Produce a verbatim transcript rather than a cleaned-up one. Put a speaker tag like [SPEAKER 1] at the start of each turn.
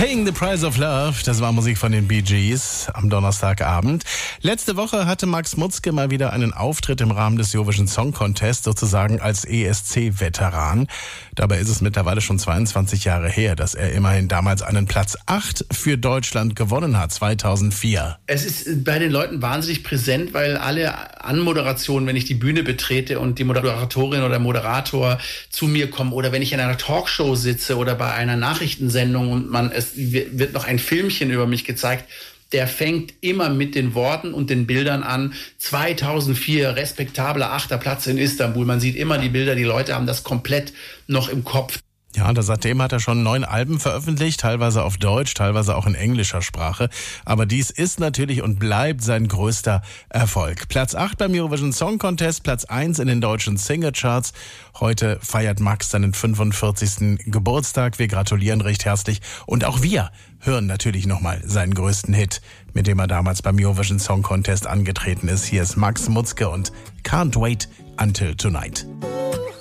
[SPEAKER 1] Paying the Price of Love, das war Musik von den Bee Gees am Donnerstagabend. Letzte Woche hatte Max Mutzke mal wieder einen Auftritt im Rahmen des Eurovision Song Contest, sozusagen als E S C-Veteran. Dabei ist es mittlerweile schon zweiundzwanzig Jahre her, dass er immerhin damals einen Platz acht für Deutschland gewonnen hat, zweitausendvier.
[SPEAKER 2] Es ist bei den Leuten wahnsinnig präsent, weil alle Anmoderationen, wenn ich die Bühne betrete und die Moderatorin oder Moderator zu mir kommen oder wenn ich in einer Talkshow sitze oder bei einer Nachrichtensendung und man es wird noch ein Filmchen über mich gezeigt, der fängt immer mit den Worten und den Bildern an. zweitausendvier, respektabler achter Platz in Istanbul. Man sieht immer die Bilder, die Leute haben das komplett noch im Kopf.
[SPEAKER 1] Ja, und seitdem hat er schon neun Alben veröffentlicht, teilweise auf Deutsch, teilweise auch in englischer Sprache. Aber dies ist natürlich und bleibt sein größter Erfolg. Platz acht beim Eurovision Song Contest, Platz eins in den deutschen Singlecharts. Heute feiert Max seinen fünfundvierzigsten Geburtstag. Wir gratulieren recht herzlich. Und auch wir hören natürlich nochmal seinen größten Hit, mit dem er damals beim Eurovision Song Contest angetreten ist. Hier ist Max Mutzke und Can't Wait Until Tonight.